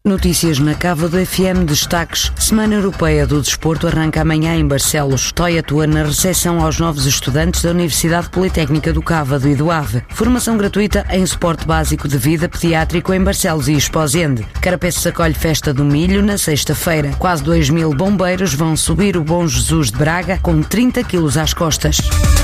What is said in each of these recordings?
Notícias na Cava do FM, destaques. Semana Europeia do Desporto arranca amanhã em Barcelos. TOI atua na recepção aos novos estudantes da Universidade Politécnica do Cávado e do Ave. Formação gratuita em suporte básico de vida pediátrico em Barcelos e Esposende. Carapeços acolhe Festa do Milho na sexta-feira. Quase 2.000 bombeiros vão subir o Bom Jesus de Braga com 30 quilos às costas.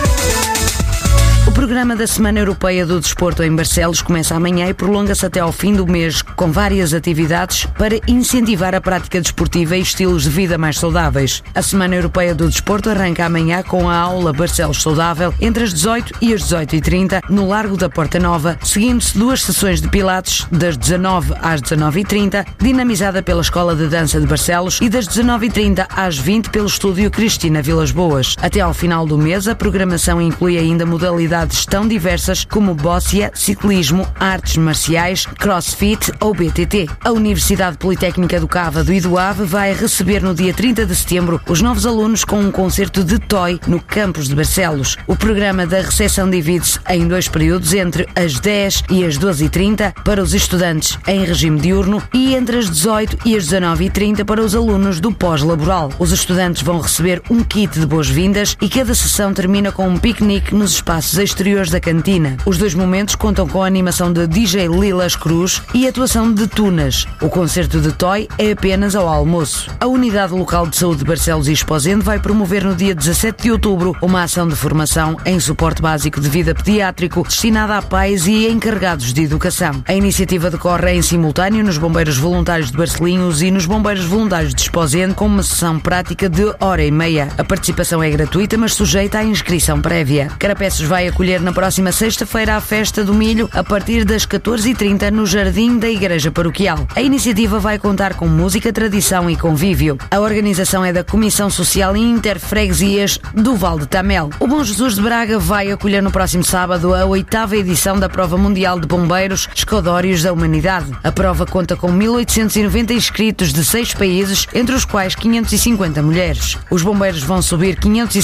O programa da Semana Europeia do Desporto em Barcelos começa amanhã e prolonga-se até ao fim do mês, com várias atividades para incentivar a prática desportiva e estilos de vida mais saudáveis. A Semana Europeia do Desporto arranca amanhã com a aula Barcelos Saudável entre as 18 e as 18h30 no Largo da Porta Nova, seguindo-se 2 sessões de pilates das 19 às 19h30, dinamizada pela Escola de Dança de Barcelos, e das 19h30 às 20 pelo Estúdio Cristina Vilas Boas. Até ao final do mês, a programação inclui ainda modalidades tão diversas como bóssia, ciclismo, artes marciais, crossfit ou BTT. A Universidade Politécnica do Cávado e do Ave vai receber no dia 30 de setembro os novos alunos com um concerto de TOI no campus de Barcelos. O programa da recepção divide-se em 2 períodos, entre as 10 e as 12h30 para os estudantes em regime diurno e entre as 18 e as 19h30 para os alunos do pós-laboral. Os estudantes vão receber um kit de boas-vindas e cada sessão termina com um piquenique nos espaços exteriores da cantina. Os 2 momentos contam com a animação de DJ Lilas Cruz e a atuação de Tunas. O concerto de TOI é apenas ao almoço. A Unidade Local de Saúde de Barcelos e Esposende vai promover no dia 17 de outubro uma ação de formação em suporte básico de vida pediátrico destinada a pais e encarregados de educação. A iniciativa decorre em simultâneo nos Bombeiros Voluntários de Barcelinhos e nos Bombeiros Voluntários de Esposende, com uma sessão prática de 1h30. A participação é gratuita, mas sujeita à inscrição prévia. Carapeços vai acolher na próxima sexta-feira a Festa do Milho a partir das 14h30 no Jardim da Igreja Paroquial. A iniciativa vai contar com música, tradição e convívio. A organização é da Comissão Social e Interfreguesias do Val de Tamel. O Bom Jesus de Braga vai acolher no próximo sábado a 8ª edição da Prova Mundial de Bombeiros Escodórios da Humanidade. A prova conta com 1.890 inscritos de 6 países, entre os quais 550 mulheres. Os bombeiros vão subir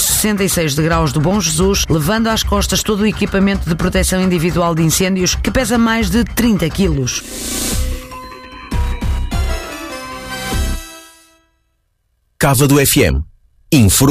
566 degraus do Bom Jesus, levando às costas todo o equipamento de proteção individual de incêndios, que pesa mais de 30 quilos. Cava do FM.